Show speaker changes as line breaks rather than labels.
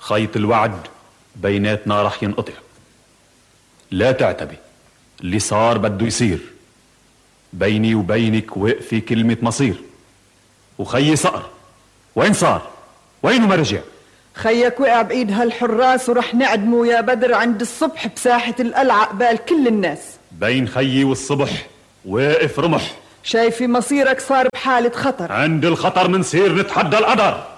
خيط الوعد بيناتنا رح ينقطع. لا تعتبي، اللي صار بده يصير. بيني وبينك وقفي كلمة مصير. وخيي صقر وين صار؟ وينه ما رجع؟
خيك وقع بإيد هالحراس ورح نعدمه يا بدر عند الصبح بساحة القلعة قبال كل الناس.
بين خيي والصبح واقف رمح.
شايفي مصيرك صار بحالة خطر.
عند الخطر منصير نتحدى القدر.